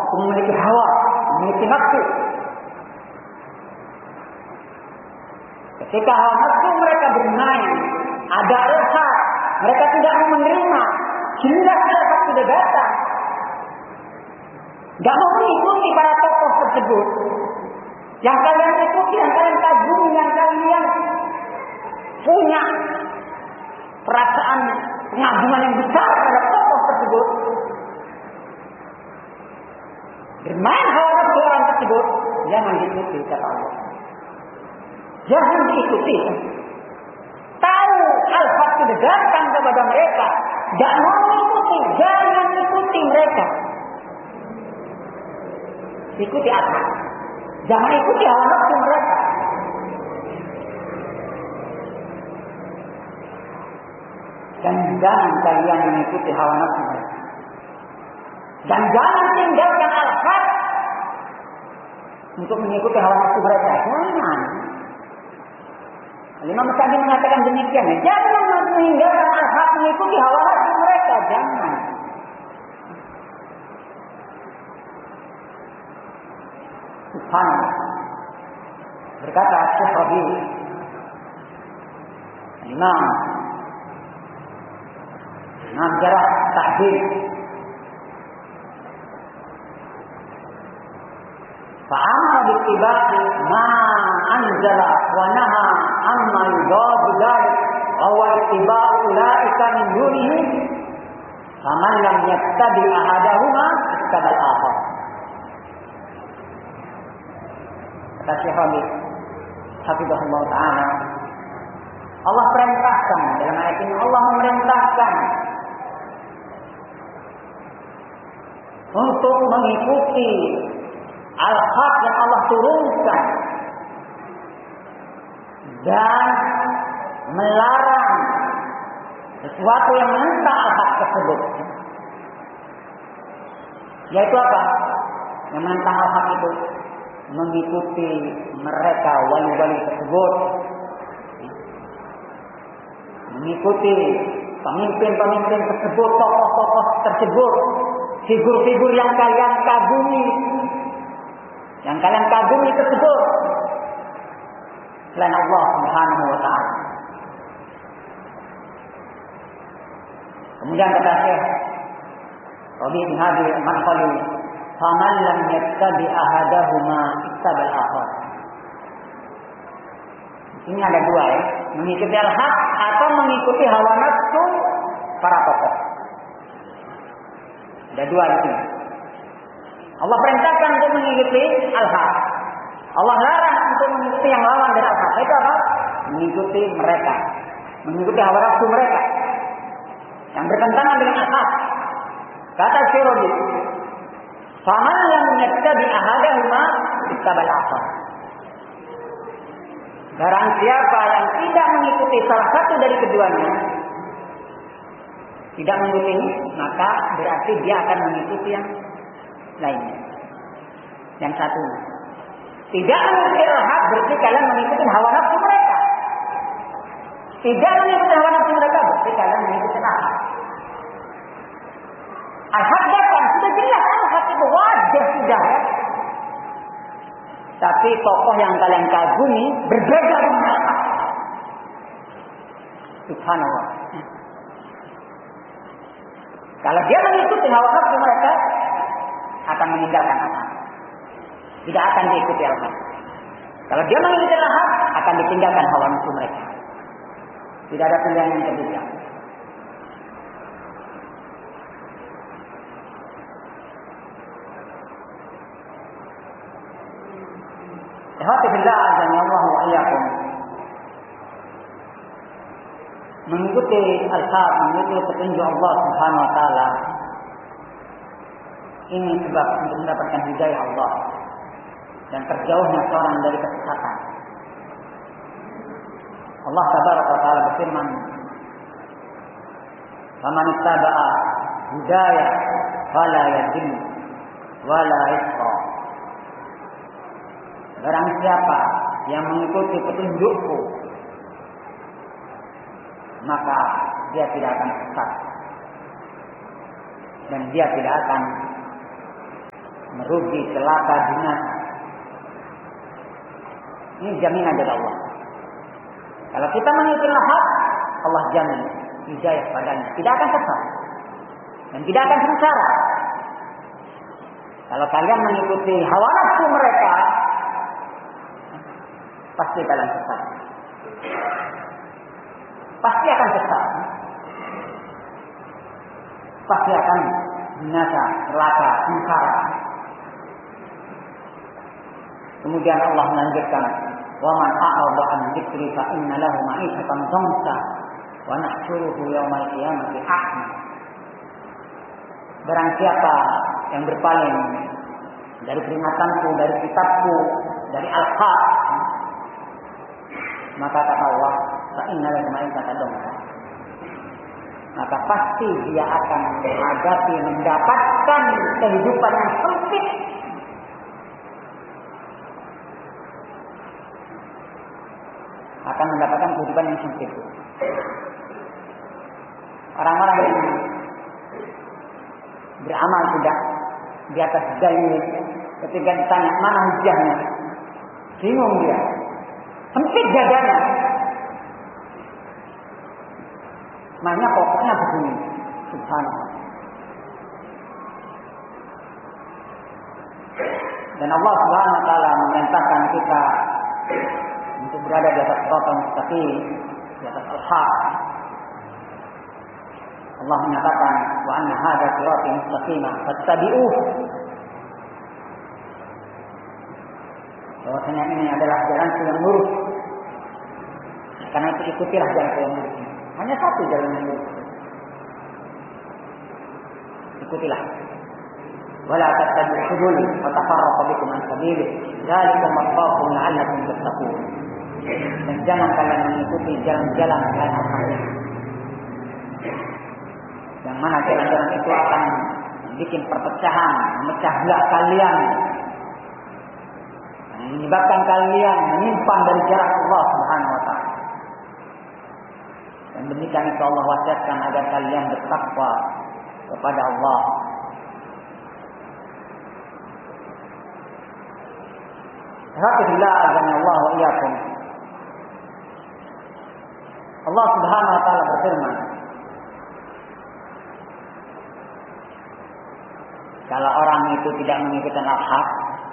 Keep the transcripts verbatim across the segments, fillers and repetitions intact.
memiliki hawa, memiliki nafsu. Ketika hawa nafsu mereka bermain, ada elhad, mereka tidak mau menerima, jelas elhad sudah datang. Gak mau mengikuti para tokoh tersebut. Yang kalian ikuti, yang kalian kagumi, yang kalian punya perasaan pengagungan yang besar terhadap tokoh tersebut. Bermain hawa nafsu orang tersebut, jangan diikuti kata Allah. Jangan diikuti. Tahu al-haq sudah datang kepada mereka, tidak mau mengikuti, jangan ikuti mereka. Ikuti al-haq. Jangan ikuti hawa nafsu mereka. Dan jangan kalian mengikuti hawa nafsu mereka. Dan jangan tinggalkan al-haq untuk mengikuti hawa nafsu mereka. Jangan. Imam Sa'di mengatakan demikian. Jangan meninggalkan al-haq mengikuti hawa nafsu mereka. Jangan. Subhanallah. Berkata Syekh Rabi, Imam Imam Jarah Tahdid, fa'amara bittiba'i ma anzala wa naha amma yudadu dhalik wa ittiba'u ulaika min dunihi faman lam yattabi ahadahuma ittabal akhar. Kata Syekh Rabi hafizahullah ta'ala, Allah perintahkan dalam ayat ini, Allah memerintahkan untuk mengikuti al-haq yang Allah turunkan dan melarang sesuatu yang menentang al-haq tersebut. Yaitu apa? Yang menentang al-haq itu mengikuti mereka wali-wali tersebut, mengikuti pemimpin-pemimpin tersebut, tokoh-tokoh tersebut, figur-figur yang kalian kagumi, yang kalian kagumi tersebut selain Allah Subhanahu wa ta'ala. Kemudian kata Syekh Rabi bin Hadi al-Madkhali, faman lam yattabi ahadahuma ittabal akhar. Ini ada dua ya, mengikuti al-haq atau mengikuti hawa nafsu para tokoh. Ada dua di sini. Allah perintahkan untuk mengikuti al-haq. Allah larang untuk mengikuti yang lawan dari al-haq. Itu apa? Mengikuti mereka, mengikuti hawa nafsu mereka yang bertentangan dengan al-haq. Kata Syirazi, faman lam yattabi ahadahuma ittabal akhar. Barang siapa yang tidak mengikuti salah satu dari keduanya, tidak mengikuti ini, maka berarti dia akan mengikuti yang lainnya. Yang satu, tidak mengikuti al-haq berarti kalian mengikuti hawa nafsu mereka. Tidak mengikuti hawa nafsu mereka berarti kalian mengikuti al-haq. Al-haq datang, sudah jelas al-haq itu wajib sudah ya. Tapi tokoh yang kalian kagumi berbeda dengan al-haq. Subhanallah. Kalau dia mengikuti hawa nafsu mereka, akan meninggalkan al-haq. Tidak akan diikuti al-haq. Kalau dia mengikuti al-haq, akan ditinggalkan hawa nafsu mereka. Tidak ada pilihan yang ketiga. Alhamdulillah azza wa iyyakum. Mengikuti al-haq, mengikuti petunjuk Allah Subhanahu wa taala, ini sebab untuk mendapatkan hidayah Allah dan terjauhnya seorang dari kesesatan. Allah tabaraka wa taala berfirman, "Faman ittaba'a hudaya fala yadhil wala yashqa." Barang siapa yang mengikuti petunjukku, maka dia tidak akan sesat dan dia tidak akan merugi, celaka, binasa. Ini jaminan dari Allah. Kalau kita mengikuti hak, Allah jamin hidayah padanya, tidak akan sesat dan tidak akan sengsara. Kalau kalian mengikuti hawa nafsu mereka, pasti kalian sesat. Pasti akan sesat. Pasti akan binasa, celaka, sengsara. Kemudian Allah melanjutkan, "Wa man a'rada 'an dzikri fa inna lahu ma'isatan dhanka wa nahsyuruhu yaumal qiyamati a'ma." Barang siapa yang berpaling dari peringatanku, dari kitabku, dari al-haq, maka kata Allah, fa inna lahu ma'isatan dhanka, maka pasti dia akan menghadapi, mendapatkan kehidupan yang sempit. Akan mendapatkan kehidupan yang sempit. Orang-orang yang beramal tidak di atas dalil, ketika ditanya mana hujahnya, bingung dia, sempit dadanya. Makanya pokoknya begini, subhanallah. Dan Allah Subhanahu wa taala memerintahkan kita untuk berada di atas siratal mustaqim, di atas al-haq. Allah menyatakan, wa anna hadza sirati mustaqima fattabi'uh. Bahwasanya ini adalah jalan yang lurus. Karena itu ikutilah jalan yang lurus ini. Hanya satu jalan yang lurus. Ikutilah. Wala tattabi'u subul fa tafarraqu bikum an sabilihi. Dzalikum wasaqakum la'allakum tattaqun. Dan jangan kalian mengikuti jalan-jalan selain Allah. Yang mana jalan-jalan itu akan bikin perpecahan, memecah belah kalian, menyebabkan kalian menyimpang dari jarak Allah Subhanahu wa taala. Dan demikian itu Allah wasiatkan agar kalian bertakwa kepada Allah. Alhamdulillah azza Allah wa iyyakum. Allah Subhanahu wa taala berfirman, kalau orang itu tidak mengikuti al-haq,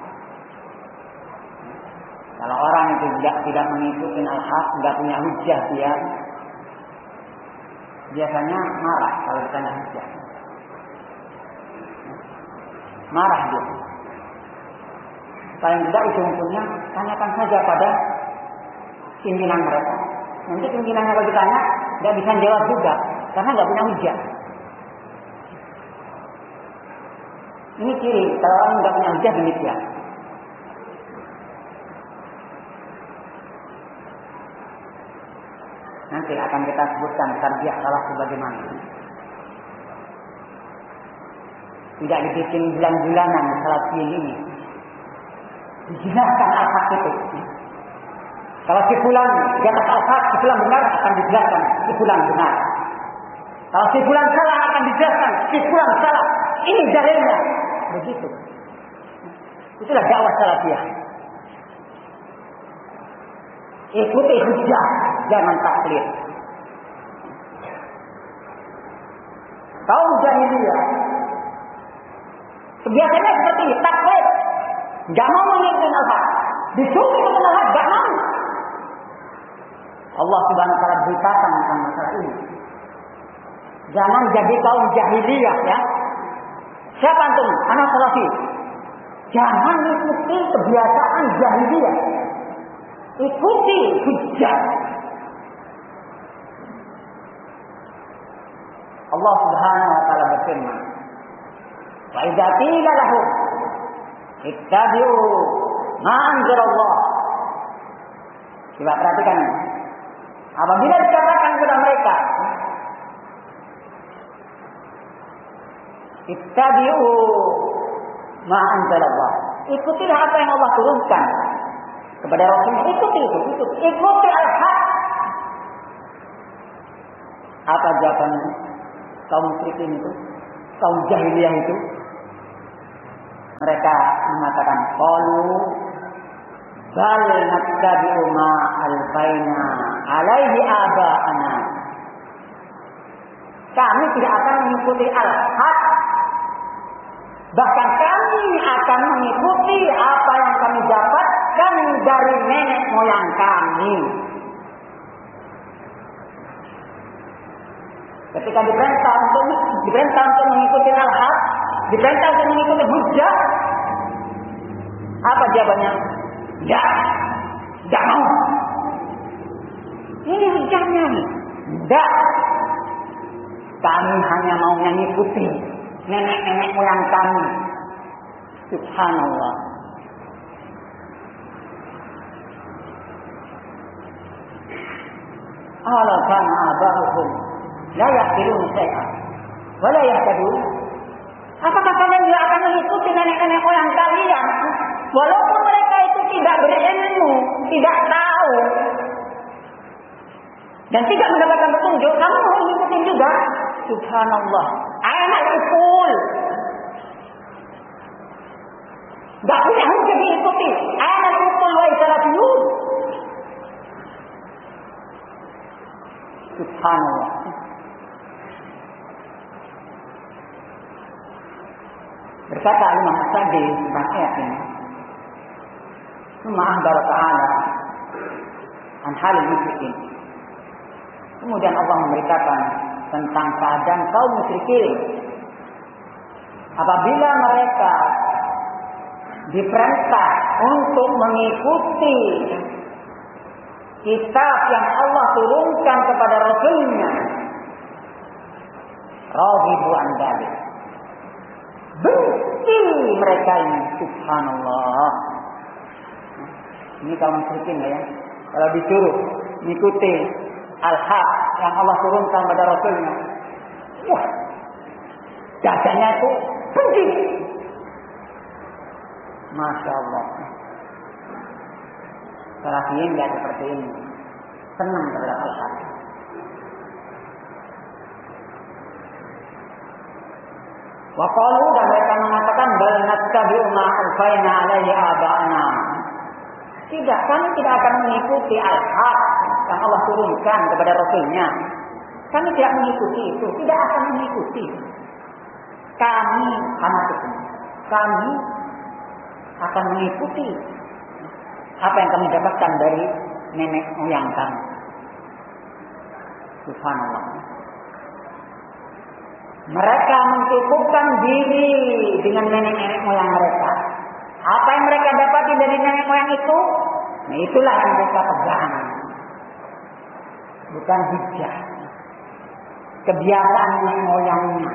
kalau orang itu tidak tidak mengikuti al-haq, tidak punya hujjah dia, biasanya marah kalau ditanya hujjah. Marah dia. Paling tidak ujung-ujungnya tanyakan saja pada pimpinan mereka. Nanti pimpinannya kalau ditanya, tidak bisa jawab juga, karena nggak punya hujjah. Ini ciri kalau orang nggak punya hujjah demikian. Nanti akan kita sebutkan tarbiyah salah sebagaimana. Tidak dibikin bulan-bulanan salat ini. Dijelaskan al-haq itu. Kalau si fulan di atas al-haq, si fulan benar akan dijelaskan si fulan benar. Kalau si fulan salah akan dijelaskan si fulan salah. Ini dalilnya. Begitu. Itulah dakwah salafiyah. Ikuti hujjah, jangan taklid. Kaum jahiliyah biasanya seperti ini, taklid. Gak mau mengikuti al-haq. Disuruh mengikuti al-haq, gak mau. Allah Subhanahu wa taala beritakan tentang masalah ini. Jangan jadi kaum jahiliyah ya. Siapa antum? Anak salafi. Jangan ikuti kebiasaan jahiliyah. Ikuti hujjah. Allah Subhanahu wa taala berfirman, "Wa idza qila lahum ittabi'u ma anzalallah." Coba perhatikan. Apabila dikatakan kepada mereka, ittabi'u ma anzalallah, ikutilah apa yang Allah turunkan kepada Rasulnya. Ikuti itu, ikuti, ikuti al-haq. Apa jawabannya? Kaum musyrikin itu, kaum jahiliyah itu, Mereka mengatakan qalu bal nattabi'u ma alfaina alaihi aba'ana. Kami tidak akan mengikuti al-haq, bahkan kami akan mengikuti apa yang kami dapatkan dari nenek moyang kami. Ketika diperintah untuk diperintah untuk mengikuti al-haq, diperintah untuk mengikuti hujjah, apa jawabannya? Tidak, tidak mau. Ini hujjahnya nih. Tidak. Kami hanya mau mengikuti nenek-nenek moyang kami. Subhanallah. Ala kana aba'uhum la yaqilun syai'an wa la yahtadun. Apakah kalian juga akan mengikuti nenek-nenek moyang kalian walaupun mereka itu tidak berilmu, tidak tahu dan tidak mendapatkan petunjuk, kamu mau ikutin juga? Subhanallah. Anak ukul. Gak punya hujah diikuti. Anak ukul wa isalafiyun. Subhanallah. Berkata Imam As-Sa'di tentang ayat ini, Summa akhbara ta'ala an halil musyrikin. Kemudian Allah memberitakan tentang keadaan kaum musyrikin apabila mereka diperintah untuk mengikuti kitab yang Allah turunkan kepada Rasulnya, raghibu an dzalik, benci mereka ini. Subhanallah. Ini kaum musyrikin ya, kalau disuruh mengikuti al-haq yang Allah turunkan pada Rasulnya, wah, dadanya itu benci. Masya Allah. Salafiyin tidak seperti ini, senang terhadap al-haq. Wa qalu, dan mereka mengatakan bal nattabi'u ma alfaina alaihi aba'ana. Tidak, kami tidak akan mengikuti al-haq yang Allah turunkan kepada Rasulnya. Kami tidak mengikuti itu, tidak akan mengikuti. Kami fanatikum. Kami akan mengikuti apa yang kami dapatkan dari nenek moyang kami. Subhanallah. Mereka mencukupkan diri dengan nenek-nenek moyang mereka. Apa yang mereka dapati dari nenek moyang itu, nah itulah yang mereka pegang. Bukan hujjah, kebiasaan nenek moyangnya.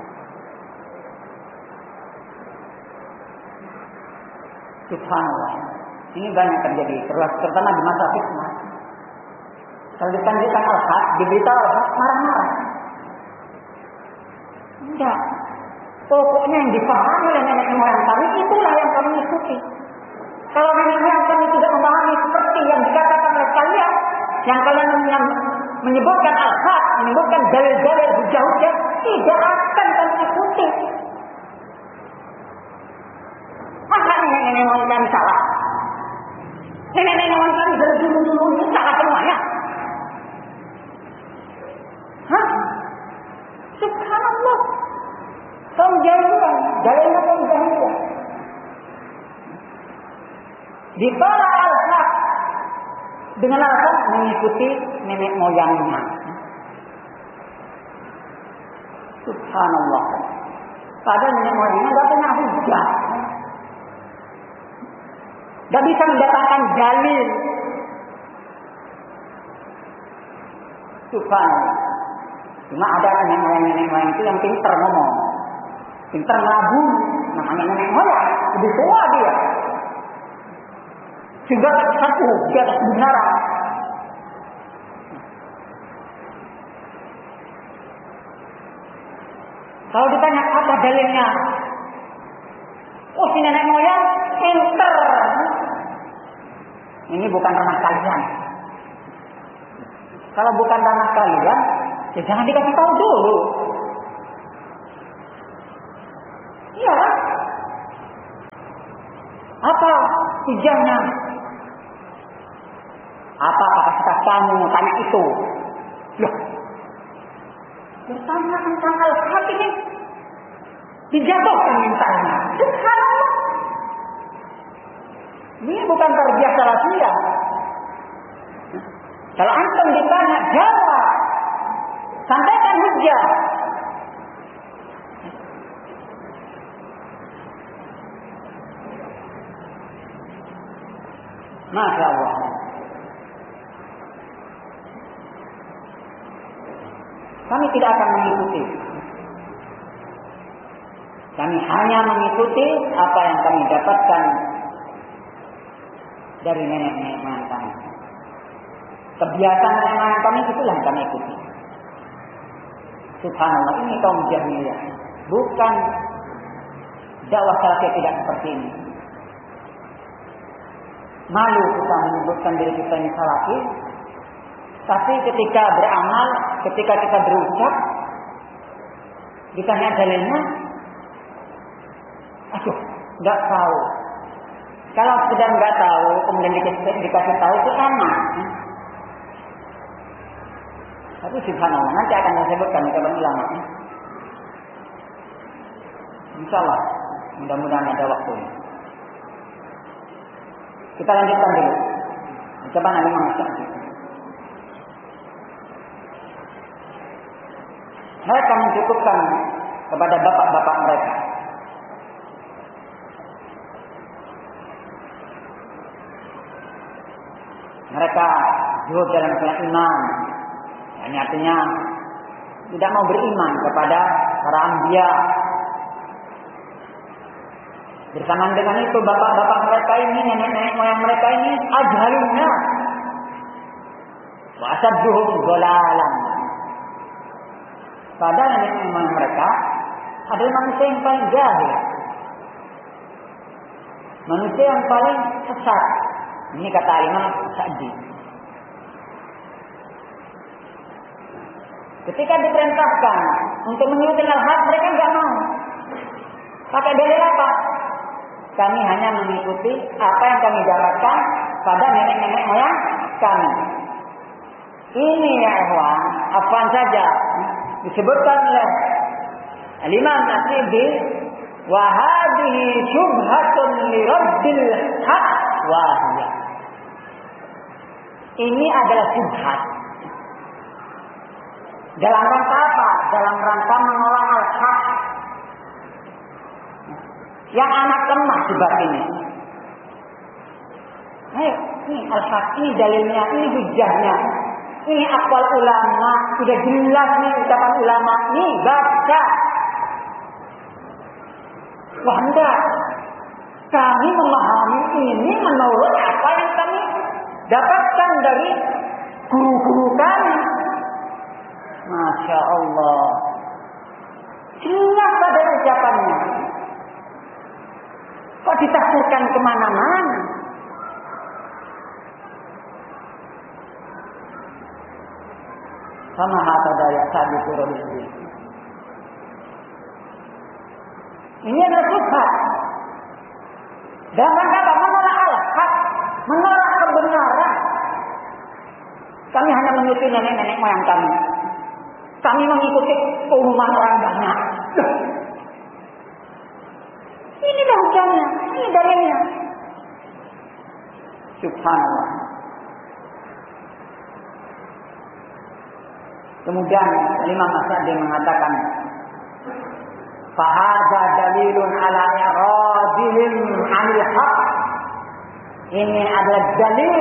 Subhanallah. Ini banyak terjadi, terutama di masa fitnah. Kalau ditanyakan al-haq, diberitahu al-haq, marah-marah. Enggak. Pokoknya yang dipahami oleh nenek moyang kami, itulah yang kami ikuti. Kalau nenek moyang kami tidak memahami seperti yang dikatakan oleh kalian, yang kalian menyebutkan al-haq, menyebutkan dalil-dalil hujah-hujah, tidak akan kami ikuti. Masa nenek-nenek moyang kami salah? Nenek-nenek moyang kami dari dulu-dulu ini salah semuanya? Hah? Subhanallah. Kaum jahiliyah, dalilnya kaum jahiliyah. Ditolak al-haq dengan alasan mengikuti nenek moyangnya. Subhanallah. Padahal nenek moyangnya tidak punya hujah, tidak bisa mendatangkan dalil. Subhanallah. Cuma ada nenek moyang-nenek moyang itu yang pintar ngomong, pintar ngelabu, namanya nenek moyang, lebih tua dia. Sehingga satu di atas kebenaran. Kalau ditanya apa dalilnya, oh si nenek moyang pintar. Ini bukan ranah kalian. Kalau bukan ranah kalian, ya jangan dikasih tahu dulu. Iya. Apa hujahnya? Apa kapasitas kamu tanya itu? Loh, bertanya tentang al-haq ini dijatuhkan mintanya. Subhanallah. Ini bukan tarbiyah salafiyah. Kalau antum ditanya, jawab. Sampaikan hujjah. Masya Allah. Kami tidak akan mengikuti. Kami hanya mengikuti apa yang kami dapatkan dari nenek-nenek moyang kami. Kebiasaan nenek moyang kami itulah yang kami ikuti. Subhanallah, ini kaum jahiliyah. Bukan dakwah salafiyah tidak seperti ini. Malu kita menyebutkan diri kita ini salafi, tapi ketika beramal, ketika kita berucap, ditanya dalilnya, aduh, nggak tahu. Kalau sudah nggak tahu, kemudian dikasih, dikasih tahu itu enak. Tapi subhanallah, nanti akan saya sebutkan kepada ulama. Insyaallah, mudah-mudahan ada waktunya. Kita lanjutkan dulu. Coba nanti mengasah. Mereka mencukupkan kepada bapak-bapak mereka. Mereka zuhud dalam masalah iman. Ini artinya tidak mau beriman kepada para anbiya. Bersamaan dengan itu bapak-bapak mereka ini, nenek-nenek moyang mereka ini ajhalun nas wa asadduhum dhalalan. Padahal nenek moyang mereka adalah manusia yang paling jahil, manusia yang paling sesat. Ini kata Imam Sa'di. Ketika diperintahkan untuk mengikuti al-haq, mereka enggak mau. Pakai dalil apa? Kami hanya mengikuti apa yang kami dapatkan pada nenek-nenek moyang kami. Ini ya ikhwan, apaan saja disebutkan oleh Imam Sa'di, wa hadhihi syubhatun li rabbil haq wa hiya. Ini adalah syubhat. Dalam rangka apa? Dalam rangka menolak al-haq. Yang anak lemah sebab ini. Ayo, ini al-haq, ini dalilnya, ini hujahnya. Ini aqwal ulama, sudah jelas nih ucapan ulama. Nih, baca. Wah, enggak. Kami memahami ini menurut apa yang kami dapatkan dari guru-guru kami. Masya Allah. Jelas pada ucapannya. Kok ditafsirkan kemana-mana? Sama mata dari sahabat turun ini. Ini adalah syubhat. Dan rangka apa? Menolak al-haq, menolak kebenaran. Kami hanya mengikuti nenek-nenek moyang kami. Kami mengikuti keumuman orang banyak. Ini dah hujahnya, ini dalilnya. Subhanallah. Kemudian Imam Sa'di mengatakan, fahadha dalilun ala i'radihim 'anil haq. Ini adalah dalil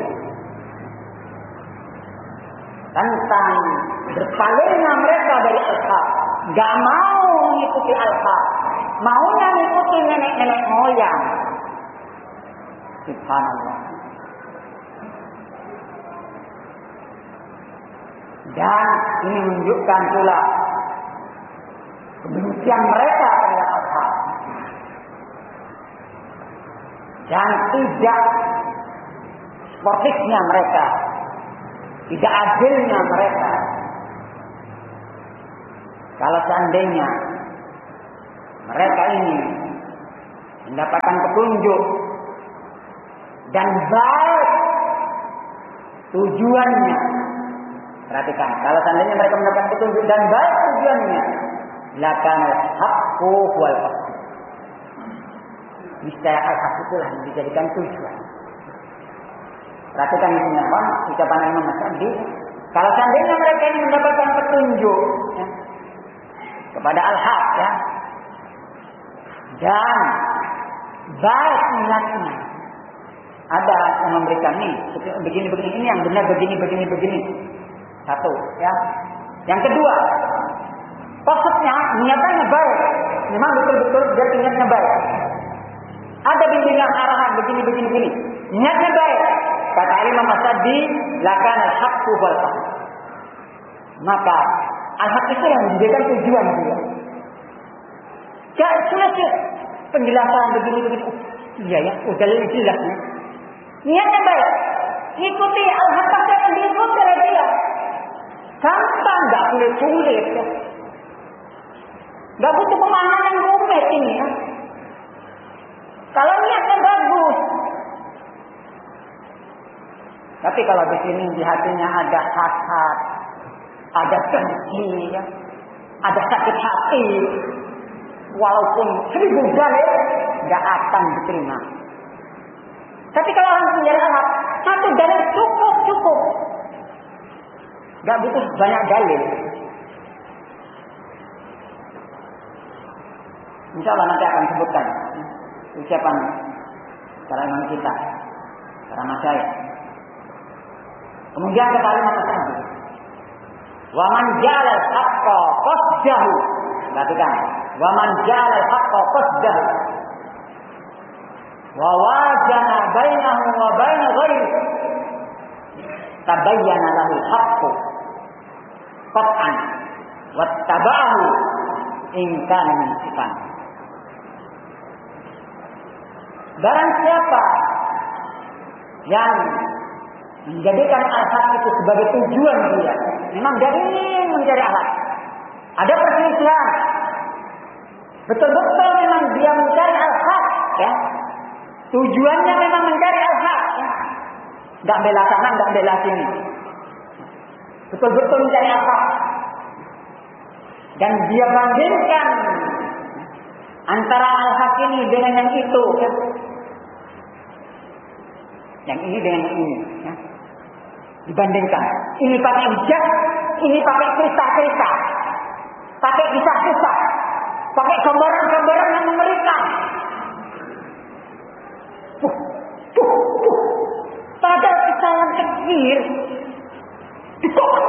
tentang berpalingnya mereka dari al-haq, enggak mau mengikuti al-haq, maunya mengikuti nenek-nenek moyang. Subhanallah. Dan ini menunjukkan pula kebencian mereka terhadap al-haq dan tidak sportifnya mereka, tidak adilnya mereka. Kalau seandainya mereka ini mendapatkan petunjuk dan baik tujuannya. Perhatikan, kalau seandainya mereka mendapatkan petunjuk dan baik tujuannya, lakanal haqqu wal haqq. Niscaya al-haq itulah yang dijadikan tujuan. Perhatikan di sini apa? Ucapan Imam Syafi'i. Kalau seandainya mereka ini mendapatkan petunjuk ya, kepada al-haq ya, dan baik niatnya, ada yang memberikan nih begini begini ini yang benar begini begini begini. Satu ya. Yang kedua, maksudnya niatannya baik, memang betul-betul dia niatnya baik. Ada bimbingan arahan begini begini begini, niatnya baik. Kata Imam Syafi'i, lakan al-haqqu wal haqq. Maka al-haq itu yang menjadikan tujuan dia. Jangan selesai penjelasan begini begini. Oh, iya ya, udah lebih jelas ya. Niatnya baik, ikuti al-haq pasti akan diikuti oleh dia. Gampang, nggak boleh sulit ya. Nggak butuh pemahaman yang rumit ini ya. Kalau niatnya bagus. Tapi kalau di sini di hatinya ada hasad, ada dengki, ya, ada sakit hati, walaupun seribu dalil nggak akan diterima. Tapi kalau orang menjadi Arab, satu dalil cukup cukup, nggak butuh banyak dalil. Insya Allah nanti akan sebutkan ucapan para imam kita, para masyayikh. Kemudian kata Imam Syafi'i, wa man ja'ala al-haqqa qasdahu. Perhatikan, wa man ja'ala al-haqqa qasdahu wa wajana bainahu wa bain ghairi tabayyana lahu al-haqqu qat'an wattaba'ahu in kana munsifan. Barang siapa yang menjadikan al-haq itu sebagai tujuan dia, memang dia ingin mencari al-haq. Ada perselisihan, betul-betul memang dia mencari al-haq, ya. Tujuannya memang mencari al-haq, ya. Tidak bela sana, tidak bela sini. Betul-betul mencari al-haq. Dan dia bandingkan antara al-haq ini dengan yang itu, ya. Yang ini dengan yang ini, ya. Dibandingkan. Ini pakai hijab, ini pakai cerita-cerita, pakai kisah-kisah, pakai gambaran-gambaran yang mengerikan. Puh, puh, puh. Padahal kesalahan kecil ditolak.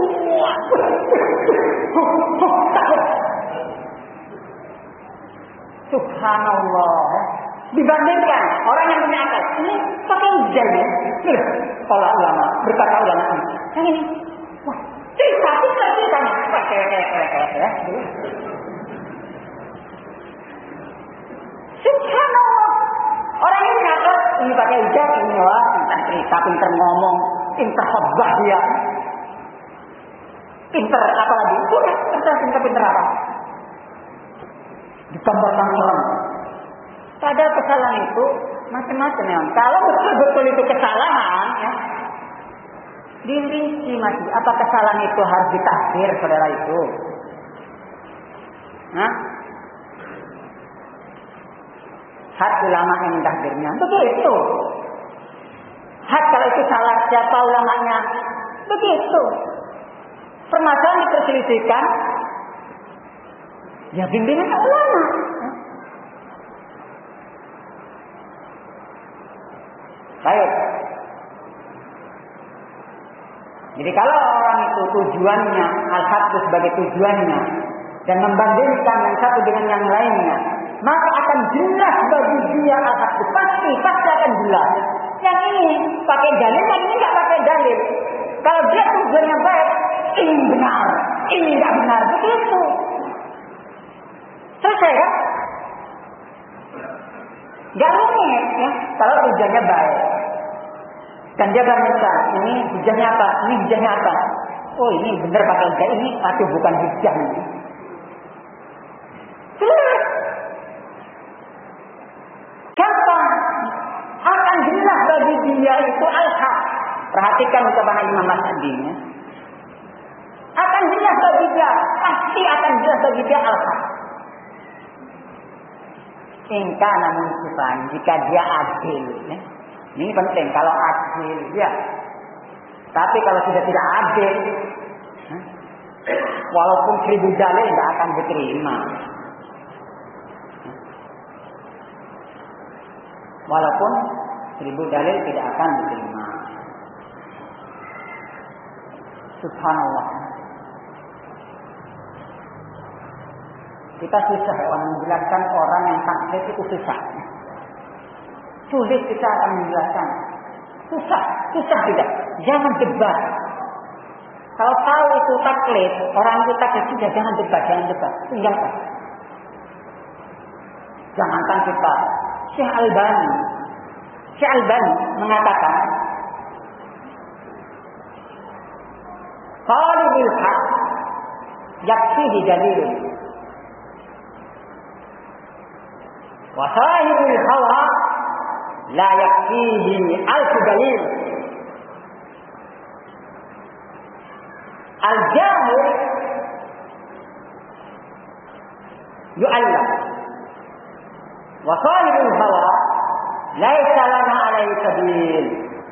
Subhanallah. Dibandingkan orang yang punya akal, ini pakai hijab ya. Nih, kalau ulama berkata ulama ini, yang ini, wah, cerita cerita ceritanya, pakai ya. Subhanallah. Orang yang punya akal, ini pakai hijab, ini wah, tentang cerita, pinter ngomong, pinter khotbah dia, pinter apa lagi? Udah, pinter pinter pinter apa? Digambarkan orang. Padahal kesalahan itu macam-macam ya. Kalau betul-betul itu kesalahan, ya, dirinci masih. Apa kesalahan itu harus ditakdir, saudara itu? Hah? Hak ulama yang mentakdirnya, begitu. Hak kalau itu salah siapa ulamanya, begitu. Permasalahan diperselisihkan, ya bimbingan ulama. Baik. Jadi kalau orang itu tujuannya al-haq itu sebagai tujuannya dan membandingkan yang satu dengan yang lainnya, maka akan jelas bagi dia al-haq itu pasti pasti akan jelas. Yang ini pakai dalil, yang ini nggak pakai dalil. Kalau dia tujuannya baik, ini benar, ini nggak benar, begitu. Selesai kan? Gak rumit ya, kalau hujannya baik. Dan dia bandingkan, ini hujannya apa, ini hujannya apa. Oh ini benar pakai hujan ini, tapi bukan hujan ini. bagi dia itu al-haq. Perhatikan ucapan Imam As-Sa'di. Ya. Akan jelas bagi dia, pasti akan jelas bagi dia al-haq. Ingka namun sifat, jika dia adil. Ya. Ini penting, kalau adil, ya. Tapi kalau sudah tidak adil, ya, walaupun seribu dalil tidak akan diterima. Walaupun seribu dalil tidak akan diterima. Subhanallah. Kita susah orang menjelaskan orang yang taklid itu susah. Sulit kita akan menjelaskan. Susah, susah tidak. Jangan debat. Kalau tahu itu taklid, orang itu taklid sudah jangan debat, jangan debat. Tinggalkan. Jangankan kita. Syekh Albani, Syekh Albani mengatakan, talibul haq yakfihi dalilun, wa sahibul hawa la yakfihi alf dalil. Al-jahil yu'allam, wa sahibul hawa laisa lana alaihi sabil.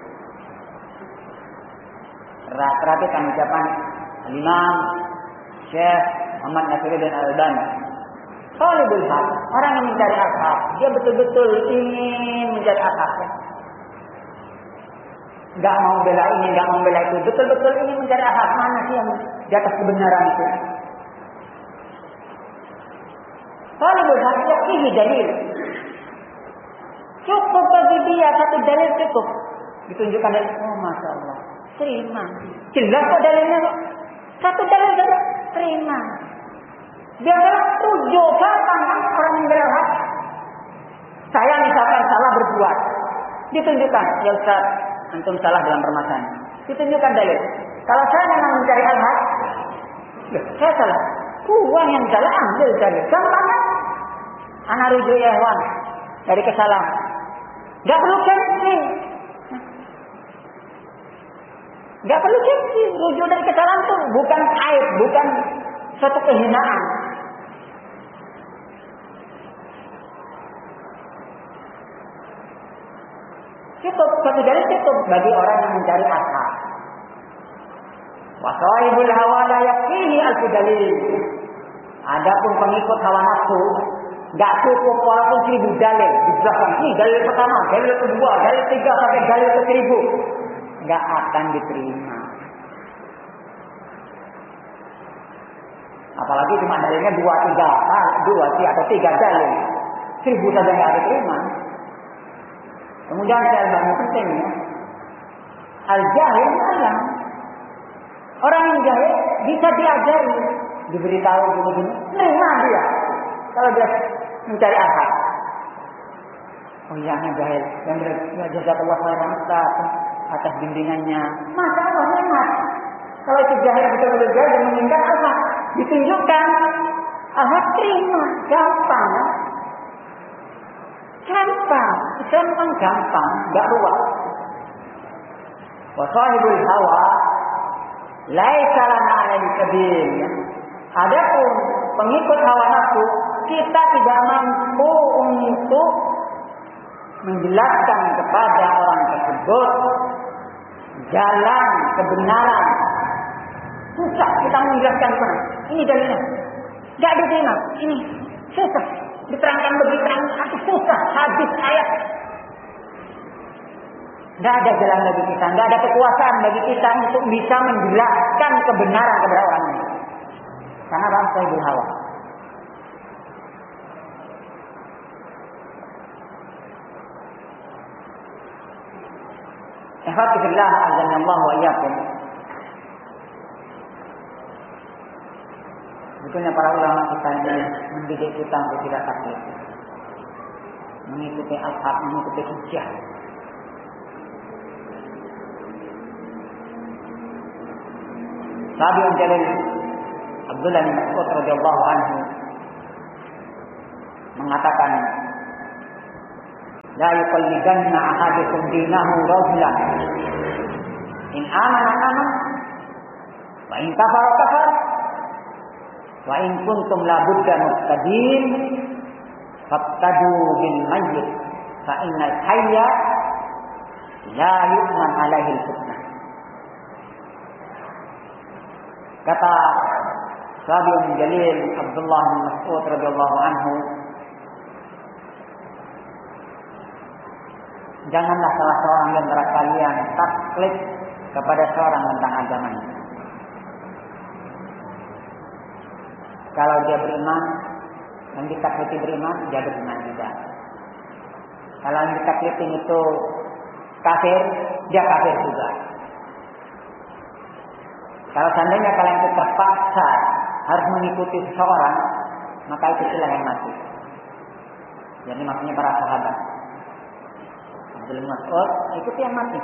Perhatikan ucapan Imam Syekh Muhammad Nasiruddin Al-Albani. Talibul haq, orang yang mencari al-haq, dia betul-betul ingin mencari al-haq. Enggak mau bela ini, enggak mau bela itu, betul-betul ingin mencari al-haq. Mana sih yang di atas kebenaran itu? Talibul haq yakfihi dalil. Cukup bagi dia satu dalil cukup. Ditunjukkan dalil. Oh, masya Allah. Terima. Jelas kok dalilnya kok. Satu dalil saja. Terima. Biasalah tujuh gampang kan orang yang berhak. Saya misalkan salah berbuat. Ditunjukkan. Ya Ustaz, antum salah dalam permasalahan. Ditunjukkan dalil. Kalau saya memang mencari al-haq, ya, saya salah. Uang yang salah ambil dalil. Gampang kan? Ana rujuk ya hewan. Dari kesalahan. Gak perlu gengsi. Gak perlu gengsi. Rujuk dari kesalahan itu bukan aib, bukan suatu kehinaan. Cukup, satu dalil cukup bagi orang yang mencari al-haq. Wa sahibul hawa la yakfihi alf dalil. Adapun pengikut hawa nafsu, gak cukup walaupun seribu dalil di belakang. Ini dalil pertama, dalil kedua, dalil tiga sampai dalil ke seribu, gak akan diterima. Apalagi cuma dalilnya dua tiga, ah, dua tiga atau tiga dalil, seribu saja gak diterima. Kemudian saya bangun pentingnya, al-jahil alam. Orang yang jahil bisa diajari, diberitahu begini, nerima dia. Kalau dia mencari al-haq. Oh iya, ini jahil. Yang jazakallahu khairan Ustaz atas bimbingannya. Masa Allah nikmat. Kalau itu jahil betul-betul jahil dan mengingat al-haq, ditunjukkan al-haq terima, gampang. Gampang. Islam memang gampang, enggak ruwet. Wa sahibul hawa laisa lana alaihi sabil. Adapun pengikut hawa nafsu, kita tidak mampu untuk menjelaskan kepada orang tersebut jalan kebenaran. Susah kita menjelaskan mana. Ini dalilnya. Enggak diterima. Ini susah. Diterangkan begitu aku susah. Hadis ayat. Enggak ada jalan bagi kita. Enggak ada kekuasaan bagi kita untuk bisa menjelaskan kebenaran kepada orang ini. Karena bangsa ibu hawa. Alhamdulillah, azanallahu wa iyyakum. Sebetulnya para ulama kita ini mendidik kita untuk tidak taklid, mengikuti al-haq, mengikuti hujjah. Tabi'un jalil Abdullah bin Mas'ud radhiyallahu anhu mengatakan, la yuqallidanna ahadukum dinahu rajulan in amana amana wa in kafara kafara wa in kuntum la budda muqtadin faqtadu bil mayyit fa innal hayya la yu'man alaihi al-fitnah. Kata Sahabi Jalil Abdullah bin Mas'ud radhiyallahu anhu, janganlah salah seorang di antara kalian taklid kepada seorang tentang agamanya. Kalau dia beriman, yang ditakliti beriman, dia beriman juga. Kalau yang ditakliti itu kafir, dia kafir juga. Kalau seandainya kalian itu terpaksa harus mengikuti seseorang, maka ikutilah yang mati. Jadi maksudnya para sahabat. Abdul Mas'ud ikuti yang mati.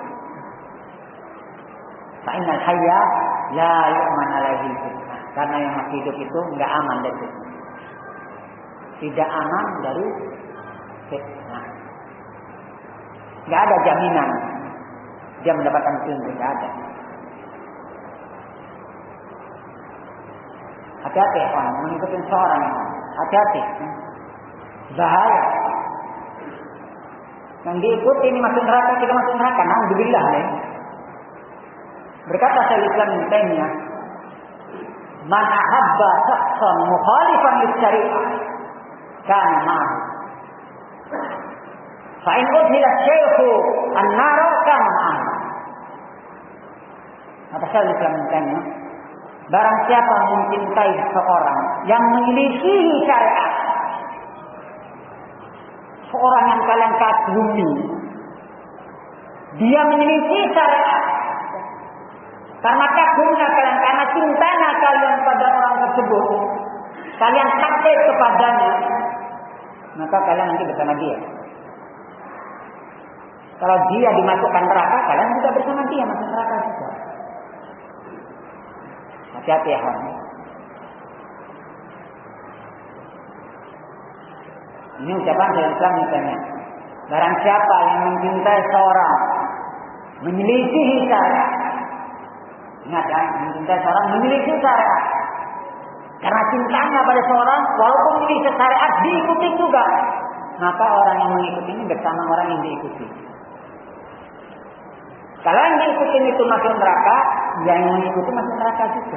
Fa innal hayya la yu'man alaihi fitnah. Karena yang masih hidup itu enggak aman dari fitnah. Tidak aman dari fitnah. Enggak ada jaminan dia mendapatkan ilmu, enggak ada. Hati-hati ya, mengikuti seorang. Hati-hati. Bahaya. Yang diikuti ini masuk neraka, kita masuk neraka. Alhamdulillah ya. Berkata Syaikhul Islam Ibnu Taimiyah, "Man ahabba shakhsan mukhalifan lis-syari'ah kana ma'ahu. Fa in udhila asy-syaikhu an-nar kana ma'ahu." Kata Syaikhul Islam Ibnu Taimiyah, barang siapa mencintai seorang yang menyelisihi syariat, seorang yang kalian kagumi, dia menyelisih syariat, karena kagumnya kalian, karena cintanya kalian pada orang tersebut, kalian taklid kepadanya, maka kalian nanti bersama dia. Kalau dia dimasukkan neraka, kalian juga bersama dia masuk neraka juga. Hati-hati ya kawan. Ini ucapan dari Islam misalnya. Barang siapa yang mencintai seorang, menyelisihi syariat. Ingat ya, mencintai seorang, menyelisihi syariat. Karena cintanya pada seorang, walaupun menyelisih syariat, diikuti juga. Maka orang yang mengikuti ini bersama orang yang diikuti. Kalau yang diikuti itu masuk neraka, yang mengikuti masuk neraka juga.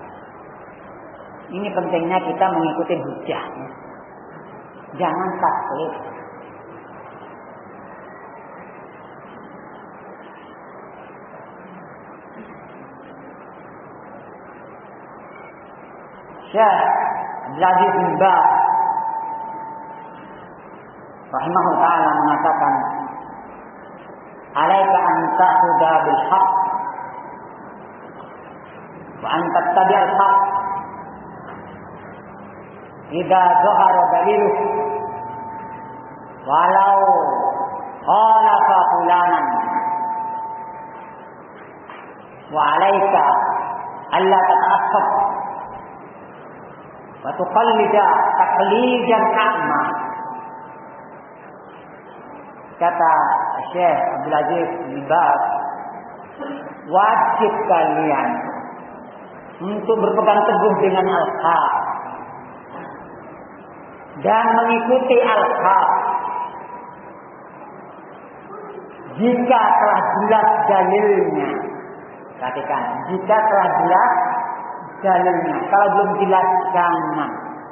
Ini pentingnya kita mengikuti hujah. Jangan taklid. Syekh Abdul Aziz bin Baz rahimahullah ta'ala mengatakan, alaika an ta'khudha bil haqq wa an tattabi' al haqq idza zahara daliluh walau khalafa fulanan wa alaika alla tata'assab wa tuqallida taqlidan a'ma. Kata Syekh Abdul Aziz bin Baz, wajib kalian untuk berpegang teguh dengan al-haq dan mengikuti al-haq jika telah jelas dalilnya. Perhatikan, jika telah jelas dalilnya. Kalau belum jelas, jangan.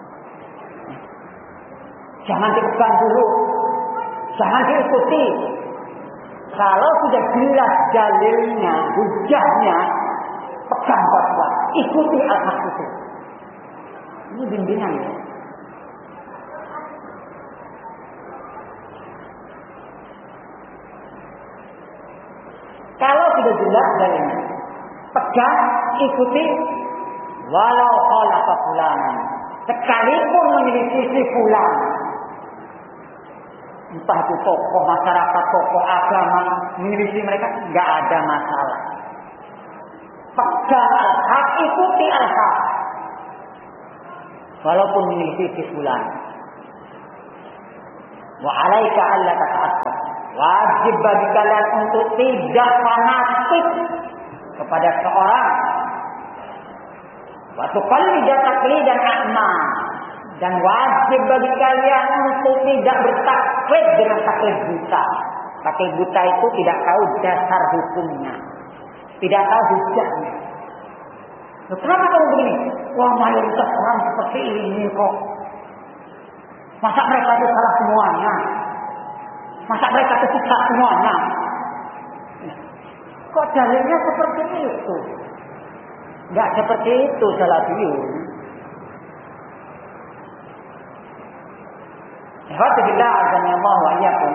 Jangan dipegang dulu. Jangan diikuti. Kalau sudah jelas dalilnya, hujahnya, pegang kuat-kuat. Ikuti al-haq itu. Ini bimbingan. Kalau sudah jelas dalilnya, pegang, ikuti, walau khalafa fulanan. Sekalipun menyelisih fulan. Entah itu tokoh masyarakat, tokoh agama, menyelisih mereka, nggak ada masalah. Pegang al-haq, ikuti al-haq. Walaupun menyelisih fulan. Wa alaika alla tata'assab. wajib bagi kalian untuk tidak fanatik kepada seorang. Waktu kalian taklidan a'ma, dan wajib bagi kalian untuk tidak bertaklid dengan taklid buta. Taklid buta itu tidak tahu dasar hukumnya, tidak tahu hujahnya. Kenapa kamu begini? Wah, mayoritas orang seperti ini kok. Masa mereka itu salah semuanya? Masa mereka itu sesat semuanya? Kok dalilnya seperti itu? Enggak seperti itu salafiyun. Alhamdulillah azza wa iyyakum.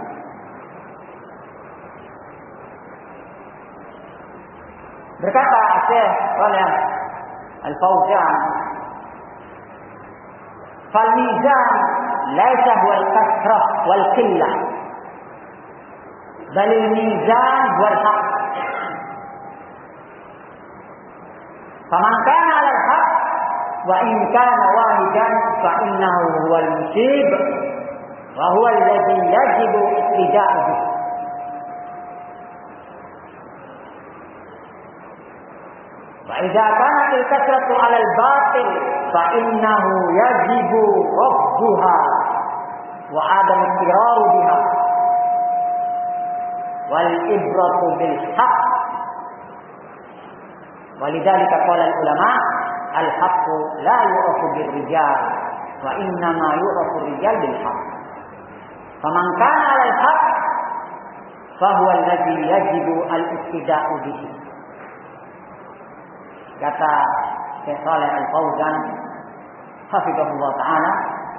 Berkata Syekh Shalih Al-Fauzan, "Fal mizan laisa huwal kasrah wal qillah, bal al mizan huwal haqq. Faman kana 'ala al-haqq wa in kana wahidan fa innahu huwal musib wa huwa alladhi yajibu ittiba'uhu. Wa idza kanat al-kasratu 'ala al-batil fa innahu yajibu radduha wa 'adam al-iqrar biha wal ibratu bil haqq. Walidzalika qala al-ulama al-haqqu la yu'rafu bir rijal wa inna ma yu'rafu rijal bil haqq. Faman kana 'ala al-haqq fa huwa alladhi yajibu al-ittiba'u bihi." Kata Syekh Shalih Al-Fauzan hafizahullah taala,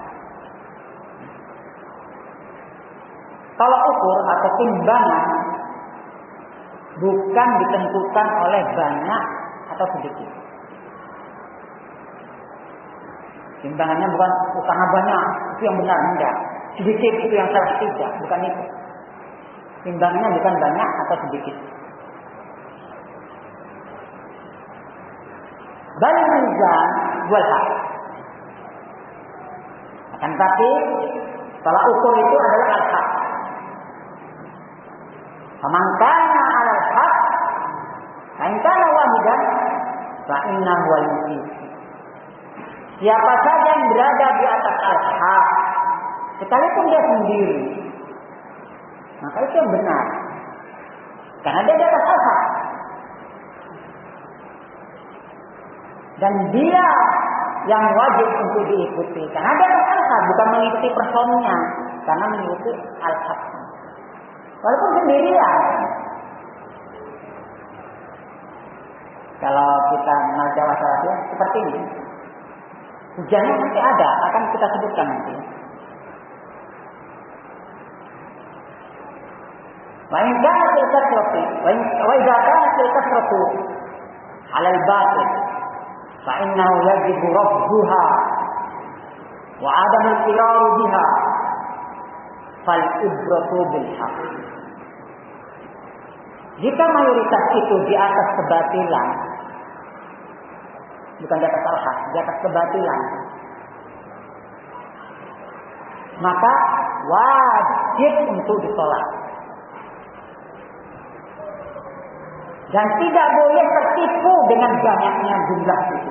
kalau ukur atau timbangan bukan ditentukan oleh banyak atau sedikit. Timbangannya bukan karena banyak itu yang benar, enggak. Sedikit itu yang salah, tidak, bukan itu. Timbangannya bukan banyak atau sedikit. Bal mizan wal haq. Akan tapi salah ukur itu adalah al-haq. Faman kana 'ala al-haq fa in kana wahidan fa innahu wal musib. Siapa saja yang berada di atas al-haq, sekalipun dia sendiri, maka itu yang benar. Karena dia di atas al-haq. Dan dia yang wajib untuk diikuti. Karena dia al-haq, bukan mengikuti personnya, karena mengikuti al-haq. Walaupun sendirian. Kalau kita mengenal Jawa Salafiyah seperti ini, hujannya nanti ada, akan kita sebutkan nanti. Wa in kana fil kasrati wa idza kana fil kasrati 'ala al-batil fa innahu yajibu radduha wa 'adam al-iqrar biha fal ibratu bil haqq. Jika mayoritas itu di atas kebatilan, bukan di atas al-haq, di atas kebatilan, maka wajib untuk ditolak. Dan tidak boleh tertipu dengan banyaknya jumlah itu.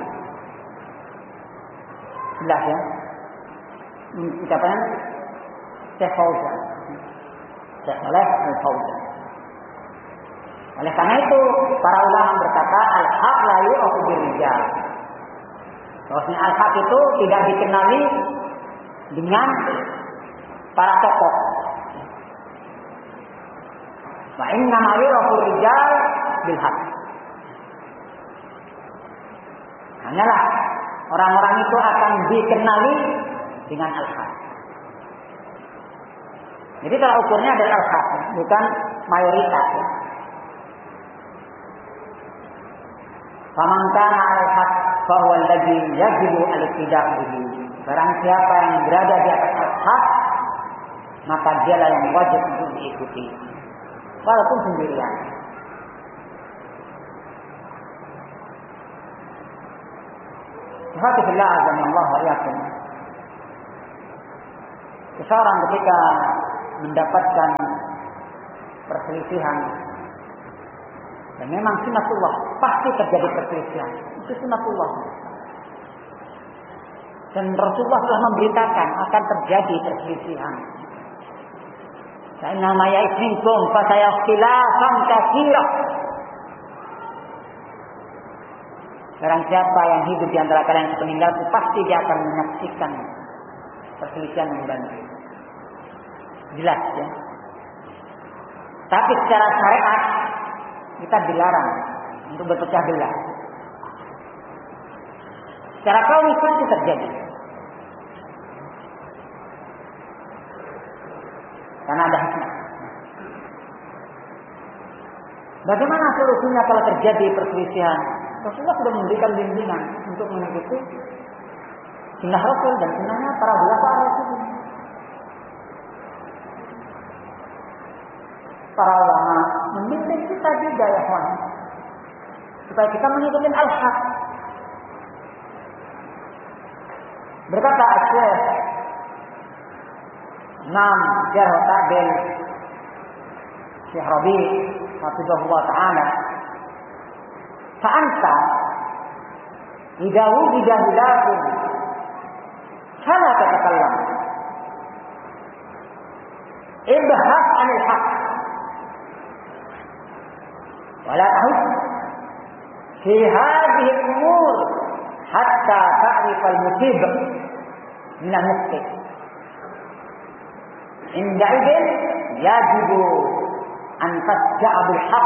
Jelas ya? Ucapan Syekh Fauzan, Syekh Shalih Al-Fauzan. Oleh karena itu, para ulama berkata al-haq la yu'rafu bir-rijal. Bahwasanya al-haq itu tidak dikenali dengan para tokoh. Wa inna ma yu'rafu rijal bil haq. Hanyalah orang-orang itu akan dikenali dengan al-haq. Jadi kalau ukurnya adalah al-haq, bukan mayoritas. Ya. Faman kana 'al-haq fa huwa alladhi yajibu al-ittiba'u bihi. Barang siapa yang berada di atas al-haq, maka dialah yang wajib untuk diikuti, walaupun sendirian. Alhamdulillah azanallahu wa iyyakum. Seseorang ketika mendapatkan perselisihan. Dan memang sunatullah, pasti terjadi perselisihan. Itu sunatullah. Dan Rasulullah telah memberitakan akan terjadi perselisihan. Inna ma ya'tikum fa sayakhtilafan katsira. Barang siapa yang hidup di antara kalian yang meninggal, pasti dia akan menyaksikan perselisihan yang banyak. Jelas ya. Tapi secara syariat kita dilarang untuk berpecah belah. Secara kaum itu terjadi. Karena ada hikmah. Bagaimana solusinya kalau terjadi perselisihan? Rasulullah sudah memberikan bimbingan untuk mengikuti sunnah Rasul dan sunnahnya para ulama Rasul. Para ulama membimbing kita juga ya kawan, supaya kita mengikuti al-haq. Berkata Syekh Imam Jarh Ta'dil Syekh Rabi hafizahullah ta'ala, fa'anta idza wujida hilafun fala tatakallam ibhas 'anil haqq wala tahus fi hadhihi al-umur hatta ta'rif al-musib min al-mukhti. Inda idin yajibu an tasja'a bil haqq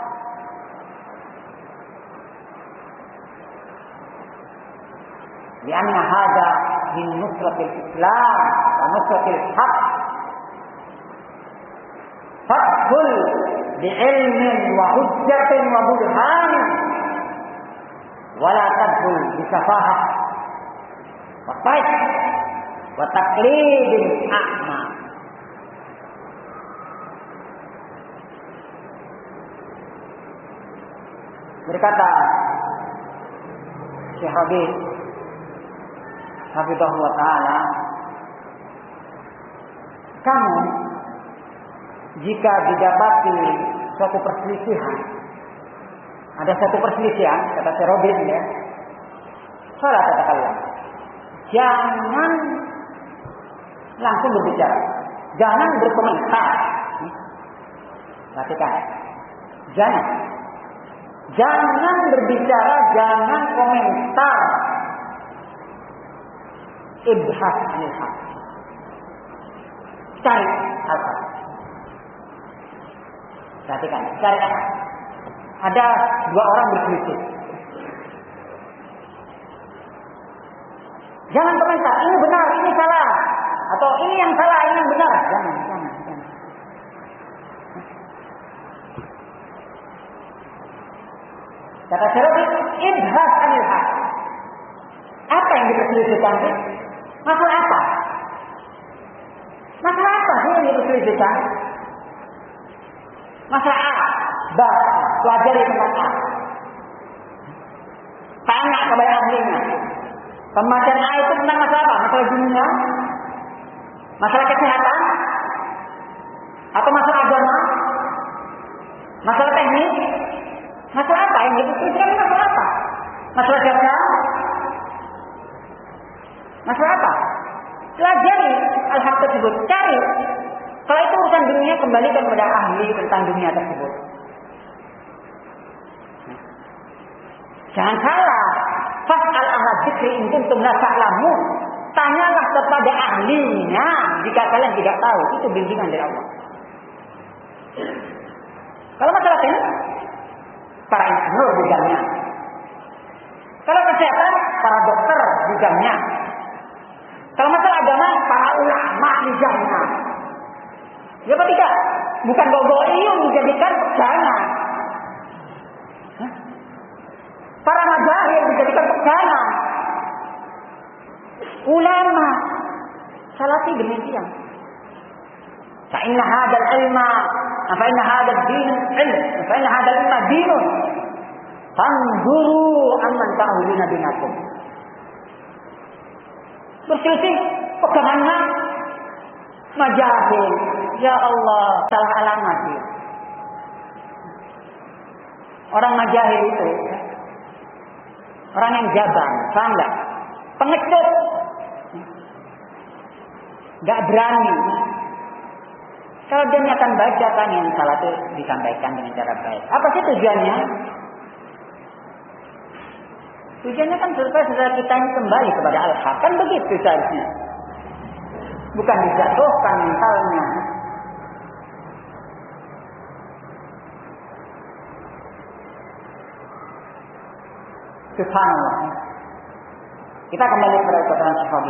lianna hadha min nusratil Islam wa nusratil haqq fadkhul bi'ilmin wa hujjatin wa burhan wa la tadkhul bisafahah wa taik wa taqlidin a'ma. Berkata Syekh Rabi hafizahullah ta'ala, kamu jika didapati suatu perselisihan, ada satu perselisihan, kata Syekh Rabi ya, salah katakanlah, jangan langsung berbicara, jangan berkomentar. Perhatikan, jangan Jangan berbicara, jangan komentar. Ibhas 'anil haqq. Cari al-haq. Perhatikan, cari al-haq. Ada dua orang berselisih. Jangan komentar, ini benar, ini salah, atau ini yang salah, ini yang benar. Jangan, jangan, jangan. Kata Syarabi, ibhas 'anil haq. Apa yang diperselisihkan? Masalah apa? Masalah apa sih yang diperselisihkan? Masalah A, B, pelajari tentang A. Tanya kepada ahlinya. Pembacaan A itu tentang masalah apa? Masalah dunia? Masalah kesehatan? Atau masalah agama? Masalah teknik? Masalah apa yang diperselisihkan? Masalah apa? Masalah dagang? Masalah apa? Pelajari al-haq tersebut. Cari. Kalau itu urusan dunia, kembalikan kepada ahli tentang dunia tersebut. Jangan salah. Fas'al ahla dzikri in kuntum la ta'lamun. Tanyalah kepada ahlinya jika kalian tidak tahu. Itu bimbingan dari Allah. Kalau masalah teknik, para insinyur bidangnya. Kalau kesehatan, para dokter bidangnya. Kalau masalah agama, para ulama bidangnya. Ya apa tidak? Bukan gogoiyung dijadikan pegangan. Hah? Para mazahir dijadikan pegangan. Ulama salafi demikian. Fa inna hadzal ilma, fa inna hadzal din ilm, fa inna hadzal ilma dinun. Fanzuru amman ta'uduna binakum. Berselisih pegangannya majahil. Ya Allah, salah alamat dia. Orang majahil itu orang yang jabang, paham enggak? Pengecut. Enggak berani. Kalau dia akan bacakan yang salah itu disampaikan dengan cara baik. Apa sih tujuannya? Tujuannya kan supaya saudara kita ini kembali kepada al-haq. Kan begitu seharusnya. Bukan dijatuhkan mentalnya. Subhanallah. Kita kembali kepada perkataan sahabat.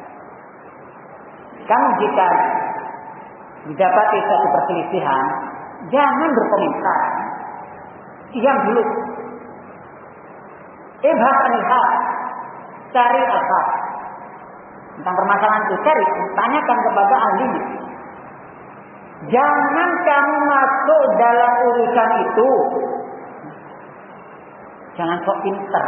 Kamu jika didapati suatu perselisihan, jangan berkomentar. Diam dulu. Ibhas anil haq. Cari al-haq. Tentang permasalahan itu cari, tanyakan kepada ahlinya. Jangan kamu masuk dalam urusan itu. Jangan sok pinter.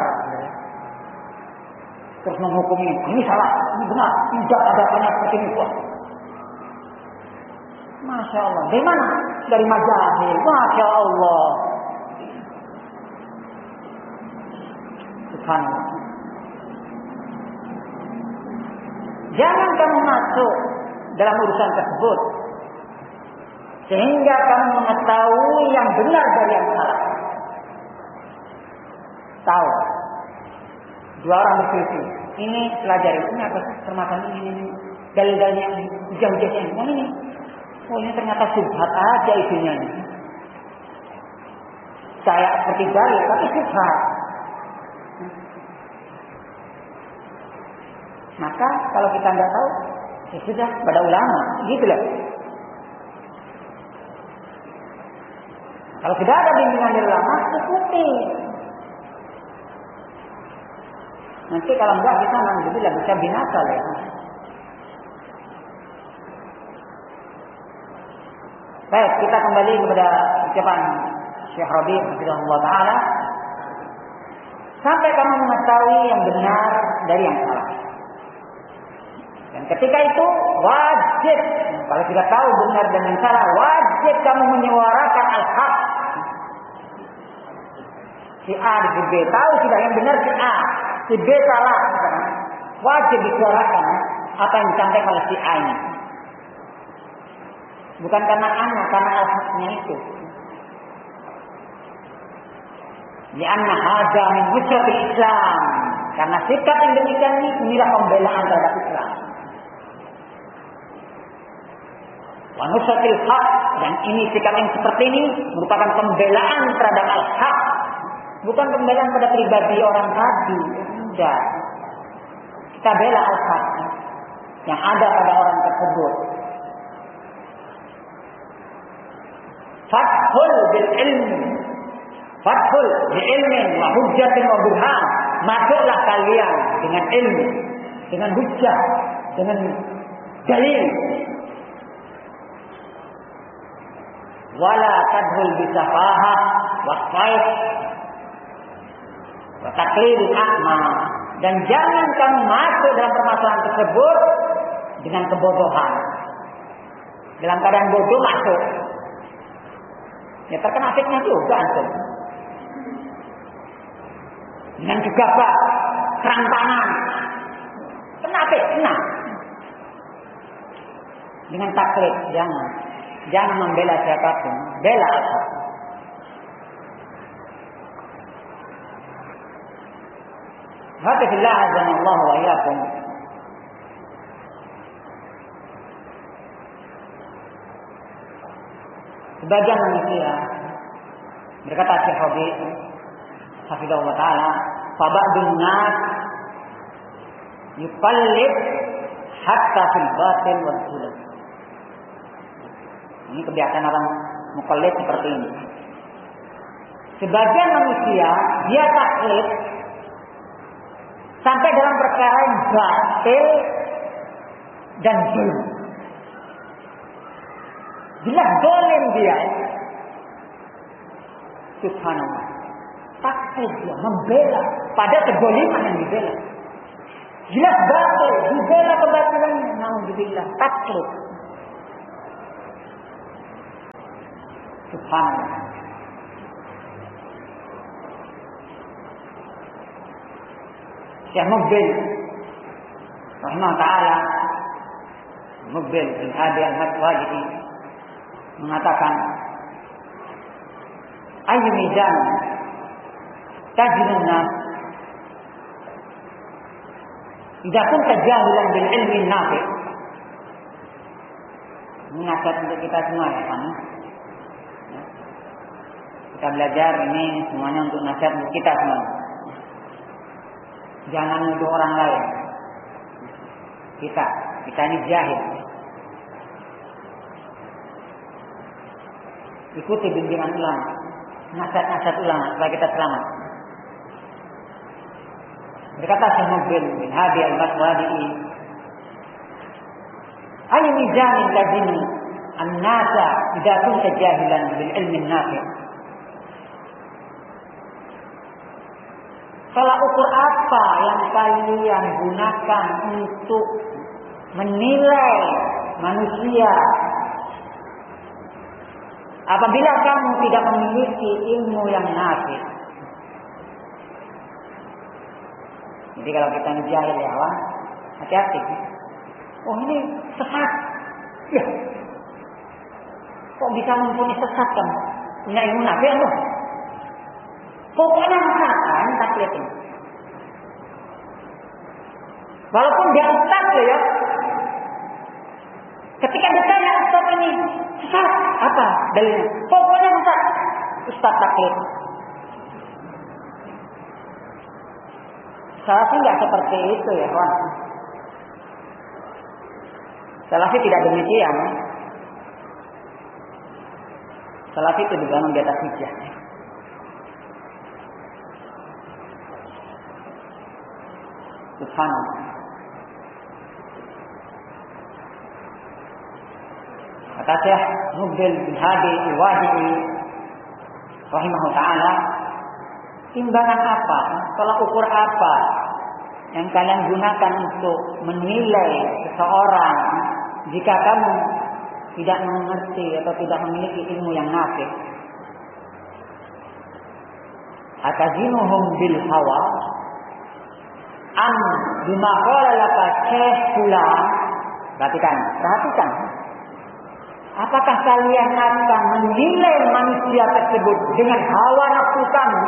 Terus menghukumi, ini salah, ini benar, tidak ada banyak seperti ini. Masya Allah. Dari mana? Dari majahil. Masya Allah. Subhanallah. Jangan kamu masuk dalam urusan tersebut sehingga kamu mengetahui yang benar dari yang salah. Tahu. Dua orang berselisih. Ini pelajari. Ini apa sih permasalahan ini? ini. Dalil-dalilnya yang jauh-jauhnya. Yang ini. Oh ini ternyata subhat aja isunya ini. Saya seperti dalil tapi subhat. Maka kalau kita tidak tahu, ya sudah pada ulama, gitulah. Kalau tidak ada bimbingan dari ulama, ikuti. Nanti kalau enggak kita nanti bisa binasa lah. Baik, kita kembali kepada ucapan Syekh Rabi' rahimahullah taala. Sampai kamu mengetahui yang benar dari yang salah. Dan ketika itu wajib, kalau tidak tahu benar dan yang salah, wajib kamu menyuarakan al-haq. Si A di si B tahu sudah yang benar si A, si B salah. Wajib disuarakan apa yang disampaikan oleh si A ini. Bukan karena anak, karena al-haqnya itu. Lianna hadza min hujjatil Islam. Karena sikap yang demikian ini inilah pembelaan terhadap Islam. Wa nusratil haq, dan ini sikap yang seperti ini merupakan pembelaan terhadap al-haq. Bukan pembelaan pada pribadi orang tadi. Tidak. Kita bela al-haq yang ada pada orang tersebut. Fathul bil ilmi, fathul bi ilmin wa hujjatin wa burhan. Masuklah kalian dengan ilmu, dengan hujjah, dengan dalil. Wala tadhul bi safahah wa faid wa taqlid a'ma. Dan jangan kamu masuk dalam permasalahan tersebut dengan kebodohan. Dalam keadaan bodoh masuk. Ya terkena fitnah juga antum. Dengan gegabah, kerantangan, kena fitnah. Dengan taklid, jangan, jangan membela siapapun, bela al-haq. Hafizillah azanallahu wa iyyakum. Sebagian manusia berkata Syekh Rabi' hafizahullah taala, fa ba'dun nas yuqallid hatta fil batil wal zulm. Ini kebiasaan orang muqallid seperti ini. Sebagian manusia dia taklid sampai dalam perkara yang batil dan zulm. Jelas zalim dia. Subhanallah. Taklid dia, membela pada kezaliman yang dibela. Jelas batil, dibela kebatilannya. Nauzubillah, taklid. Subhanallah. Syekh Mubil rahimahullah taala, Mubil bin Hadi al-Madkhali mengatakan, ayyu mizan tajidun nas idza kunta jahilan bil ilmi nafi'. Ini nasihat untuk kita semua ya, kan? Kita belajar ini semuanya untuk nasihat untuk kita semua. Jangan nuduh orang lain. Kita, kita ini jahil. Ikuti bimbingan ulama, nasihat-nasihat ulama supaya kita selamat. Berkata Syekh Mubil bin Hadi al-Madkhali, ayu mizanin lazimi an-nasa idza kunta jahilan bil ilmi nafi'. Salah ukur apa yang kalian gunakan untuk menilai manusia apabila kamu tidak memiliki ilmu yang nafi'? Jadi kalau kita jahil ya, wah, hati-hati. Oh ini sesat. Ya. Kok bisa mumpuni sesat kan? Punya ilmu nafi' loh. Pokoknya masakan taklid ini. Walaupun dia ustaz loh ya. Ketika ditanya ustaz ini sesat, apa dalilnya? Pokoknya ustaz, ustaz taklid. Salafi nggak seperti itu ya kawan. Salafi tidak demikian. Salafi itu dibangun di atas hujjah. Subhanallah. Kata Syekh Mubil bin Hadi al-Wadi'i rahimahullah ta'ala, timbangan apa, tolak ukur apa yang kalian gunakan untuk menilai seseorang jika kamu tidak mengerti atau tidak memiliki ilmu yang nafi'? Atazinuhum bil hawa am bima qala laka syekh fulan. Perhatikan, perhatikan. Apakah kalian akan menilai manusia tersebut dengan hawa nafsu kamu,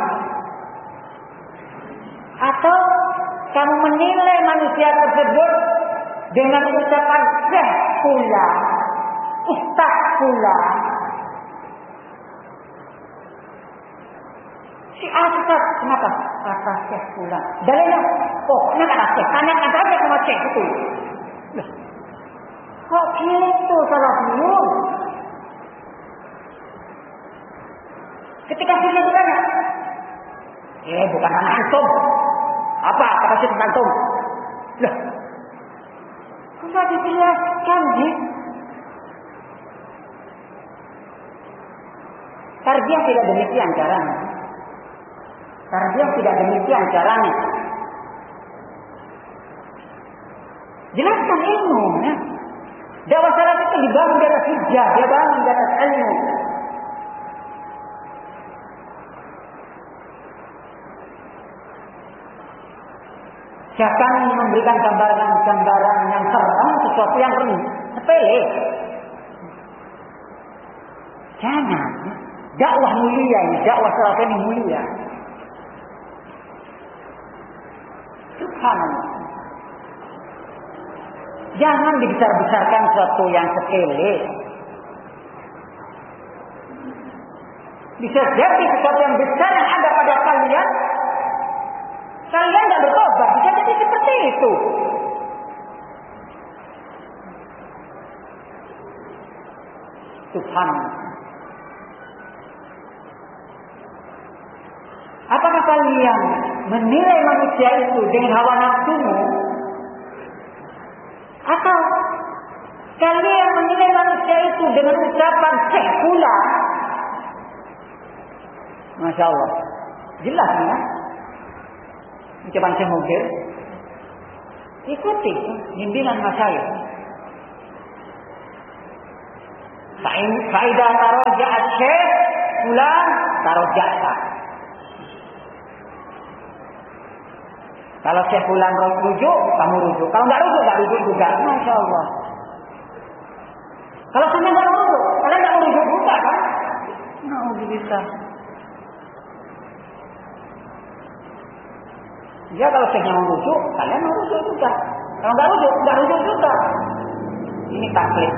atau kamu menilai manusia tersebut dengan ucapan syekh fulan, ustaz fulan? Si ustaz kenapa kata syekh fulan? Dalilnya, oh kenapa kata syekh? Tanya aja sama syekh itu. Kok gitu salah dulu? Ketika kita ditanya, eh bukan anak antum. Apa kata syekh tentang antum? Lah, sudah dijelaskan sih. Tarbiyah tidak demikian caranya. Tarbiyah tidak demikian caranya. Jelaskan ilmu, ya. Dakwah salaf itu dibangun di atas hujjah, dia bangun di atas ilmu. Jangan memberikan gambaran-gambaran yang terang sesuatu yang sepele. Jangan. Dakwah mulia ini, dakwah salaf ini mulia. Subhanallah. Jangan dibesar-besarkan sesuatu yang sepele. Bisa jadi sesuatu yang besar yang ada pada kalian, kalian tidak bertobat. Bisa jadi seperti itu. Subhanallah. Apakah kalian menilai manusia itu dengan hawa nafsumu, atau kalian menilai manusia itu dengan ucapan syekh pula? Masya Allah, jelas ya ucapan Syekh Mubil. Ikuti bimbingan masyayikh. Faidah tarojaat syekh pulang tarojata. Kalau Syekh Fulan rujuk, kamu rujuk. Kalau nggak rujuk, nggak rujuk juga. Masya Allah. Kalau sana nggak rujuk, kalian nggak rujuk juga kan? Alhamdulillah. Ya kalau Syekhnya mau rujuk, kalian mau rujuk juga. Kalau nggak rujuk, nggak rujuk juga. Ini taklid.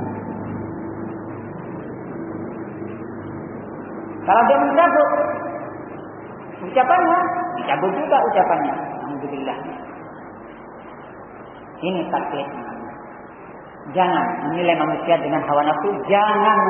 Kalau dia mencabut ucapannya, dicabut juga ucapannya. Alhamdulillah. Ini taklid. Jangan menilai manusia dengan hawa nafsu. Jangan